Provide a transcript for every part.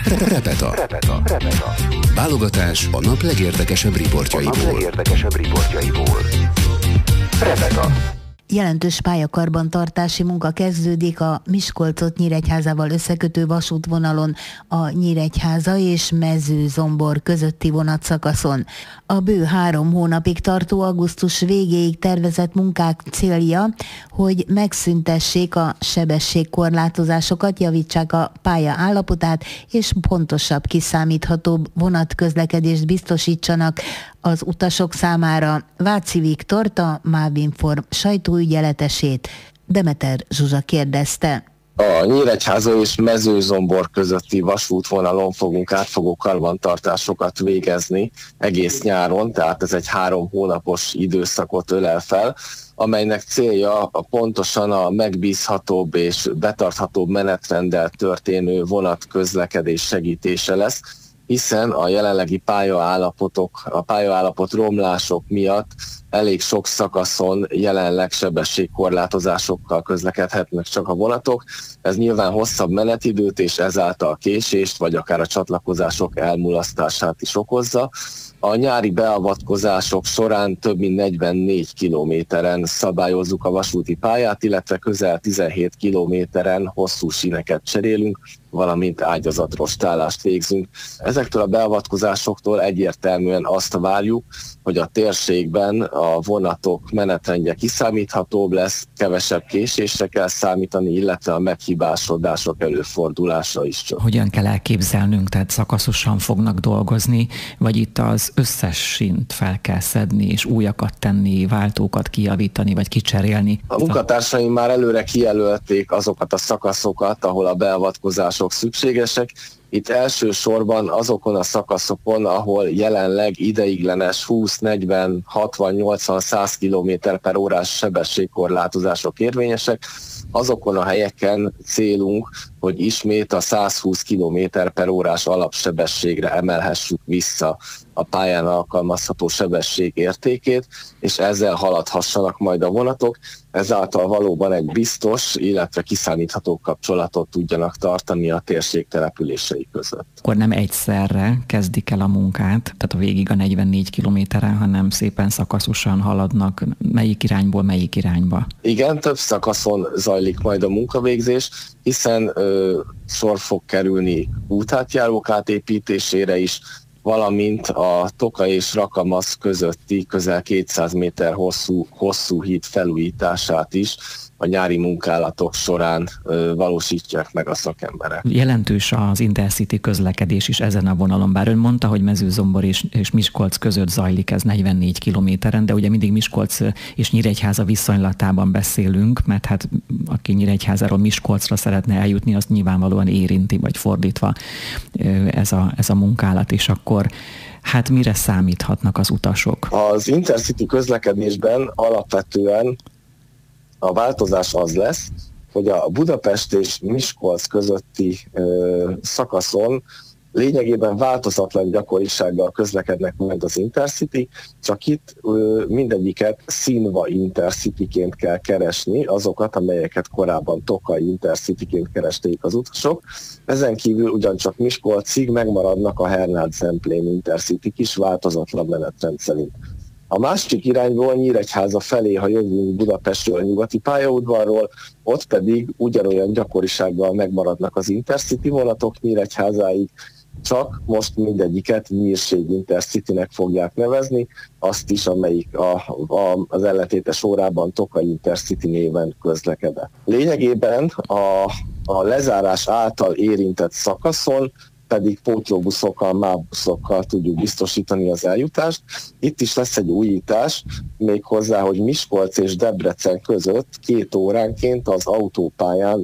Repeta. Válogatás a nap legérdekesebb riportjaiból. Repeta. Jelentős pályakarbantartási munka kezdődik a Miskolcot Nyíregyházával összekötő vasútvonalon, a Nyíregyháza és Mezőzombor közötti vonatszakaszon. A bő 3 hónapig tartó augusztus végéig tervezett munkák célja, hogy megszüntessék a sebességkorlátozásokat, javítsák a pálya állapotát és pontosabb, kiszámíthatóbb vonatközlekedést biztosítsanak az utasok számára. Váci Viktort, a Mávinform sajtóügyeletesét Demeter Zsuzsa kérdezte. A Nyíregyháza és Mezőzombor közötti vasútvonalon fogunk átfogó karbantartásokat végezni egész nyáron, tehát ez egy 3 hónapos időszakot ölel fel, amelynek célja pontosan a megbízhatóbb és betarthatóbb menetrenddel történő vonatközlekedés segítése lesz, hiszen a jelenlegi pályaállapot romlások miatt elég sok szakaszon jelenleg sebességkorlátozásokkal közlekedhetnek csak a vonatok. Ez nyilván hosszabb menetidőt és ezáltal késést, vagy akár a csatlakozások elmulasztását is okozza. A nyári beavatkozások során több mint 44 kilométeren szabályozzuk a vasúti pályát, illetve közel 17 kilométeren hosszú síneket cserélünk, valamint ágyazatrostálást végzünk. Ezektől a beavatkozásoktól egyértelműen azt várjuk, hogy a térségben a vonatok menetrendje kiszámíthatóbb lesz, kevesebb késésre kell számítani, illetve a meghibásodások előfordulása is csak. Hogyan kell elképzelnünk, tehát szakaszosan fognak dolgozni, vagy itt az összes sínt fel kell szedni, és újakat tenni, váltókat kijavítani, vagy kicserélni? A munkatársaim már előre kijelölték azokat a szakaszokat, ahol a beavatkozások szükségesek. Itt elsősorban azokon a szakaszokon, ahol jelenleg ideiglenes 20, 40, 60, 80, 100 km/h sebességkorlátozások érvényesek, azokon a helyeken célunk, hogy ismét a 120 km/h alapsebességre emelhessük vissza a pályán alkalmazható sebesség értékét, és ezzel haladhassanak majd a vonatok, ezáltal valóban egy biztos, illetve kiszámítható kapcsolatot tudjanak tartani a térség települései között. Akkor nem egyszerre kezdik el a munkát, tehát a végig a 44 kilométeren, hanem szépen szakaszosan haladnak, melyik irányból melyik irányba? Igen, több szakaszon zajlik majd a munkavégzés, hiszen sor fog kerülni útátjárók átépítésére is, valamint a Toka és Rakamasz közötti közel 200 méter hosszú híd felújítását is a nyári munkálatok során valósítják meg a szakemberek. Jelentős az Intercity közlekedés is ezen a vonalon, bár ön mondta, hogy Mezőzombor és Miskolc között zajlik ez 44 kilométeren, de ugye mindig Miskolc és Nyíregyháza viszonylatában beszélünk, mert hát aki Nyíregyházáról Miskolcra szeretne eljutni, azt nyilvánvalóan érinti, vagy fordítva ez a munkálat, és akkor hát mire számíthatnak az utasok? Az Intercity közlekedésben alapvetően a változás az lesz, hogy a Budapest és Miskolc közötti szakaszon lényegében változatlan gyakorisággal közlekednek majd az Intercity, csak itt mindegyiket színva Intercityként kell keresni, azokat, amelyeket korábban Tokai Intercityként keresték az utasok. Ezen kívül ugyancsak Miskolcig megmaradnak a Hernád-Zemplén Intercityk is változatlan menetrend szerint. A másik irányból Nyíregyháza felé, ha jövünk Budapestről a nyugati pályaudvarról, ott pedig ugyanolyan gyakorisággal megmaradnak az Intercity vonatok Nyíregyházáig, csak most mindegyiket Nyírség Intercitynek fogják nevezni, azt is, amelyik az ellentétes órában Tokai Intercity néven közlekedett. Lényegében a lezárás által érintett szakaszon pedig pótlóbuszokkal, MÁV-buszokkal tudjuk biztosítani az eljutást. Itt is lesz egy újítás, méghozzá, hogy Miskolc és Debrecen között 2 óránként az autópályán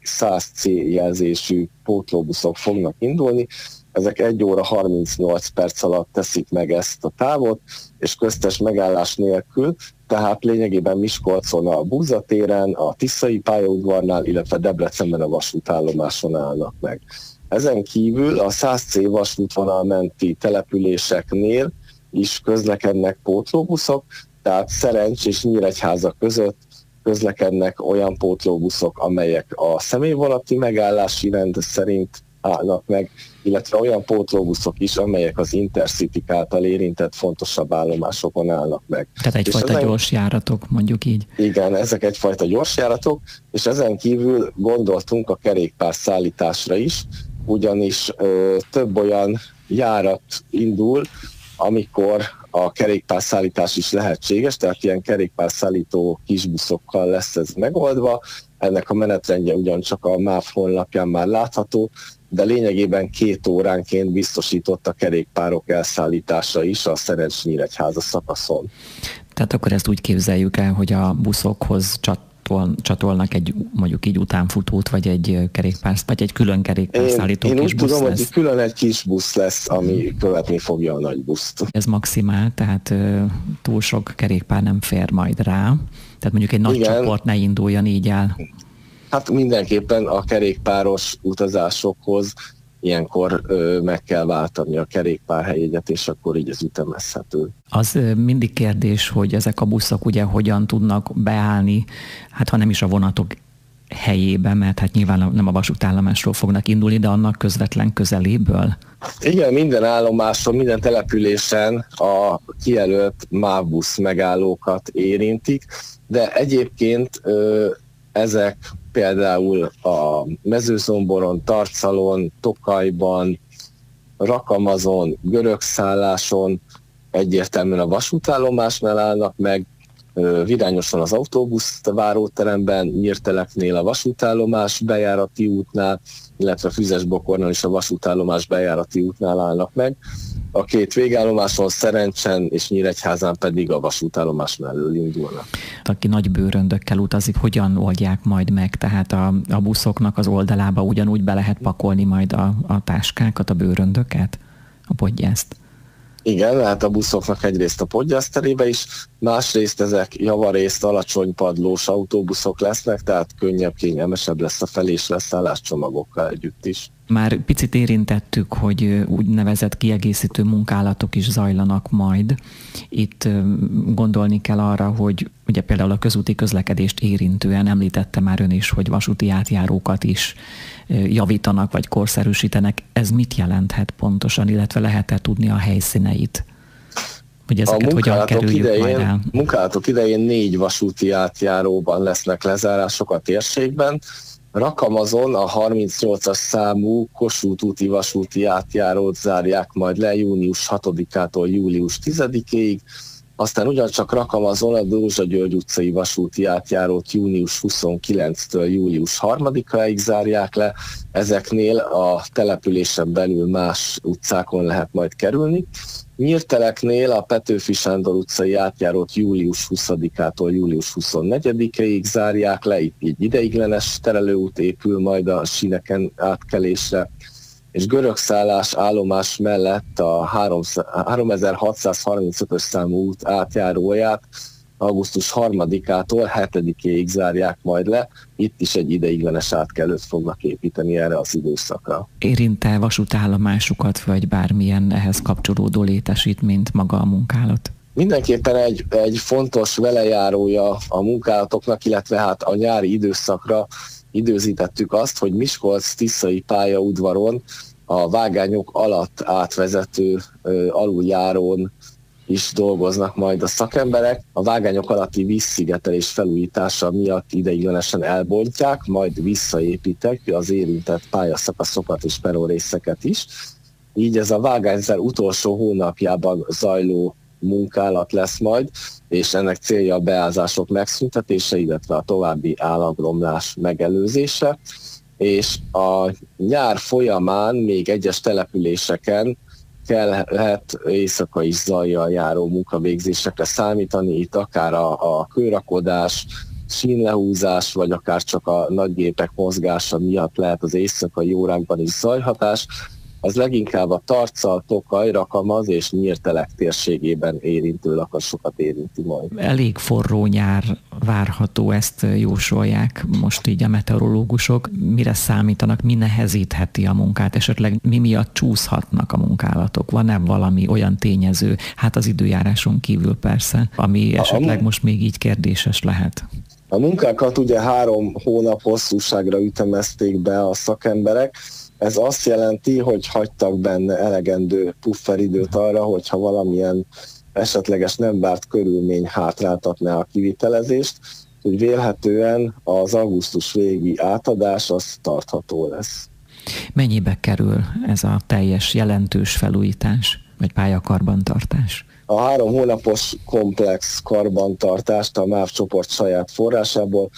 V100C jelzésű pótlóbuszok fognak indulni. Ezek 1 óra 38 perc alatt teszik meg ezt a távot, és köztes megállás nélkül, tehát lényegében Miskolcon a Búza téren, a Tiszai pályaudvarnál, illetve Debrecenben a vasútállomáson állnak meg. Ezen kívül a 100C vasútvonal menti településeknél is közlekednek pótlóbuszok, tehát Szerencs és Nyíregyháza között közlekednek olyan pótlóbuszok, amelyek a személyvonati megállási rend szerint állnak meg, illetve olyan pótlóbuszok is, amelyek az Intercity által érintett fontosabb állomásokon állnak meg. Tehát egyfajta gyors járatok, mondjuk így. Igen, ezek egyfajta gyors járatok, és ezen kívül gondoltunk a kerékpárszállításra is, ugyanis több olyan járat indul, amikor a kerékpárszállítás is lehetséges, tehát ilyen kerékpárszállító kisbuszokkal lesz ez megoldva. Ennek a menetrendje ugyancsak a MÁV honlapján már látható, de lényegében 2 óránként biztosított a kerékpárok elszállítása is a Szerencs-Nyíregyháza szakaszon. Tehát akkor ezt úgy képzeljük el, hogy a buszokhoz csatolnak egy mondjuk így utánfutót, vagy egy kerékpárt, vagy egy külön kerékpárszállító kis busz. Én úgy tudom, hogy külön egy kis busz lesz, ami követni fogja a nagy buszt. Ez maximál, tehát túl sok kerékpár nem fér majd rá. Tehát mondjuk egy nagy csoport ne induljon így el. Hát mindenképpen a kerékpáros utazásokhoz ilyenkor meg kell váltani a kerékpárhelyjegyet, és akkor így ez ütemezhető. Az mindig kérdés, hogy ezek a buszok ugye hogyan tudnak beállni, hát ha nem is a vonatok helyébe, mert hát nyilván nem a vasútállomásról fognak indulni, de annak közvetlen közeléből. Igen, minden állomáson, minden településen a kijelölt MÁV busz megállókat érintik, de egyébként ezek például a Mezőzomboron, Tarcalon, Tokajban, Rakamazon, Görögszálláson egyértelműen a vasútállomásnál állnak meg, Virányoson az autóbuszváróteremben, Nyírteleknél a vasútállomás bejárati útnál, illetve Füzesbokornál is a vasútállomás bejárati útnál állnak meg. A 2 végállomáson, Szerencsen és Nyíregyházán pedig a vasútállomás mellől indulnak. Aki nagy bőröndökkel utazik, hogyan oldják majd meg? Tehát a buszoknak az oldalába ugyanúgy be lehet pakolni majd a táskákat, a bőröndöket, a podgyászt? Igen, hát a buszoknak egyrészt a podgyászterébe is, másrészt ezek javarészt alacsony padlós autóbuszok lesznek, tehát könnyebb, kényelmesebb lesz a fel- és leszállás csomagokkal együtt is. Már picit érintettük, hogy úgynevezett kiegészítő munkálatok is zajlanak majd. Itt gondolni kell arra, hogy ugye például a közúti közlekedést érintően említette már ön is, hogy vasúti átjárókat is javítanak vagy korszerűsítenek. Ez mit jelenthet pontosan, illetve lehet-e tudni a helyszíneit? Hogy ezeket hogyan kerüljük majd el? Munkálatok idején 4 vasúti átjáróban lesznek lezárások a térségben. Rakamazon a 38-as számú Kossuth úti vasúti átjárót zárják majd le június 6-ától július 10-ig, aztán ugyancsak Rakamazon a Dózsa György utcai vasúti átjárót június 29-től július 3-áig zárják le. Ezeknél a településen belül más utcákon lehet majd kerülni. Nyírteleknél a Petőfi Sándor utcai átjárót július 20-ától július 24-ig zárják le, itt egy ideiglenes terelőút épül majd a síneken átkelésre, és Görögszállás állomás mellett a 3635-ös számú út átjáróját augusztus 3-ától 7-ig zárják majd le. Itt is egy ideiglenes átkelőt fognak építeni erre az időszakra. Érint-e vasútállomásukat, vagy bármilyen ehhez kapcsolódó létesítményt maga a munkálat? Mindenképpen egy fontos velejárója a munkálatoknak, illetve hát a nyári időszakra időzítettük azt, hogy Miskolc-Tiszai pályaudvaron a vágányok alatt átvezető aluljárón is dolgoznak majd a szakemberek. A vágányok alatti vízszigetelés felújítása miatt ideiglenesen elbontják, majd visszaépítek az érintett pályaszakaszokat és perronrészeket is. Így ez a vágányzár utolsó hónapjában zajló munkálat lesz majd, és ennek célja a beázások megszüntetése, illetve a további állagromlás megelőzése. És a nyár folyamán még egyes településeken lehet éjszakai zajjal járó munkavégzésekre számítani, itt akár a kőrakodás, sínlehúzás, vagy akár csak a nagygépek mozgása miatt lehet az éjszakai órákban is zajhatás. Az leginkább a Tarcal, Tokaj, Rakamaz és Nyírtelek térségében érintő lakasokat érinti majd. Elég forró nyár várható, ezt jósolják most így a meteorológusok. Mire számítanak, mi nehezítheti a munkát, esetleg mi miatt csúszhatnak a munkálatok? Van-e valami olyan tényező, hát az időjáráson kívül persze, ami esetleg most még így kérdéses lehet? A munkákat ugye 3 hónap hosszúságra ütemezték be a szakemberek, Ez azt jelenti, hogy hagytak benne elegendő pufferidőt arra, hogyha valamilyen esetleges nem várt körülmény hátráltatná a kivitelezést, hogy vélhetően az augusztus végi átadás az tartható lesz. Mennyibe kerül ez a teljes jelentős felújítás, vagy pályakarbantartás? A 3 hónapos komplex karbantartást a MÁV csoport saját forrásából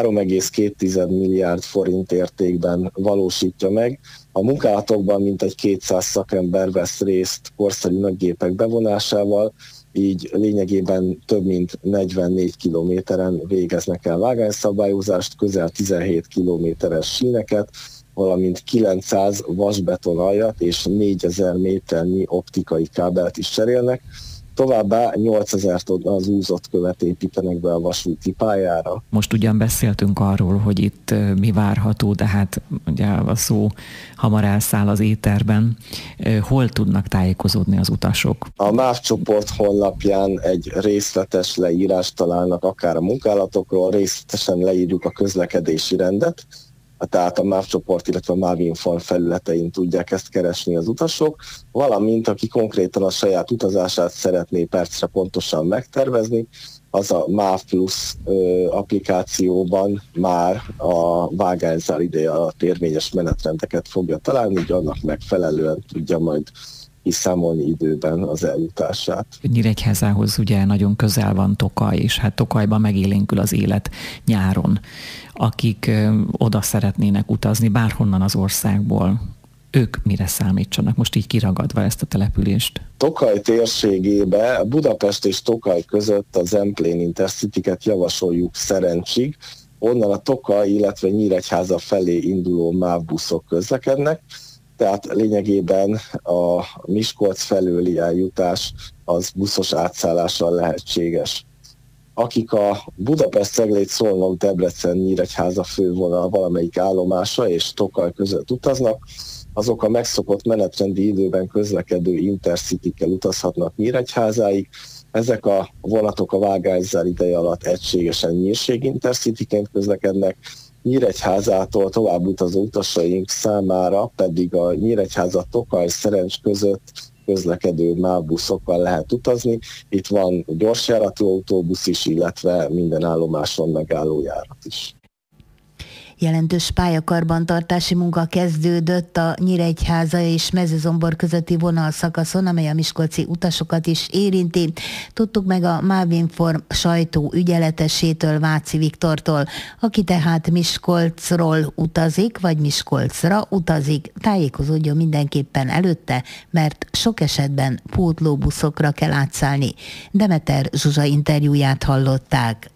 3,2 milliárd forint értékben valósítja meg. A munkálatokban mintegy 200 szakember vesz részt korszerű nagygépek bevonásával, így lényegében több mint 44 kilométeren végeznek el vágányszabályozást, közel 17 kilométeres síneket, valamint 900 vasbeton aljat és 4000 méternyi optikai kábelt is cserélnek. Továbbá 8000 tonna zúzott követ építenek be a vasúti pályára. Most ugyan beszéltünk arról, hogy itt mi várható, de hát ugye a szó hamar elszáll az éterben. Hol tudnak tájékozódni az utasok? A MÁV csoport honlapján egy részletes leírást találnak akár a munkálatokról, részletesen leírjuk a közlekedési rendet, tehát a MÁV csoport, illetve a MÁV Inform felületein tudják ezt keresni az utasok, valamint aki konkrétan a saját utazását szeretné percre pontosan megtervezni, az a MÁV Plus applikációban már a vágányzár ideje alatt érvényes menetrendeket fogja találni, így annak megfelelően tudja majd kiszámolni időben az eljutását. Nyíregyházához ugye nagyon közel van Tokaj, és hát Tokajban megélénkül az élet nyáron. Akik oda szeretnének utazni bárhonnan az országból, ők mire számítsanak, most így kiragadva ezt a települést? Tokaj térségébe, Budapest és Tokaj között az Zemplén Intercity-ket javasoljuk Szerencsig, onnan a Tokaj, illetve Nyíregyháza felé induló MÁV buszok közlekednek, tehát lényegében a Miskolc felőli eljutás az buszos átszállással lehetséges. Akik a Budapest-Ceglét-Szolnok-Debrecen-Nyíregyháza fővonal valamelyik állomása és Tokaj között utaznak, azok a megszokott menetrendi időben közlekedő Intercity-kkel utazhatnak Nyíregyházáig. Ezek a vonatok a vágányzár ideje alatt egységesen Nyírség Intercity-ként közlekednek, Nyíregyházától tovább utazó utasaink számára pedig a Nyíregyháza-Tokaj-Szerencs között közlekedő MÁV buszokkal lehet utazni. Itt van gyorsjáratú autóbusz is, illetve minden állomáson megálló járat is. Jelentős pályakarbantartási munka kezdődött a Nyíregyháza és Mezőzombor közötti vonalszakaszon, amely a miskolci utasokat is érinti. Tudtuk meg a MÁV Inform sajtó ügyeletesétől, Váci Viktortól, aki tehát Miskolcról utazik, vagy Miskolcra utazik, tájékozódjon mindenképpen előtte, mert sok esetben pótlóbuszokra kell átszállni. Demeter Zsuzsa interjúját hallották.